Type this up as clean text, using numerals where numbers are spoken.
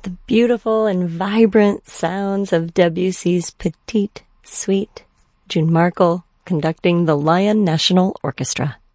The beautiful and vibrant sounds of Debussy's Petite Suite. June Markle conducting the Lyon National Orchestra.